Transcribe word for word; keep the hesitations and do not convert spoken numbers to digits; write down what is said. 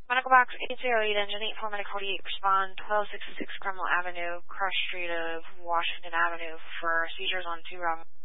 Medical box eight zero eight engine eight four medical eight respond twelve sixty-six Cromwell Avenue, Crush Street of Washington Avenue for seizures on two Route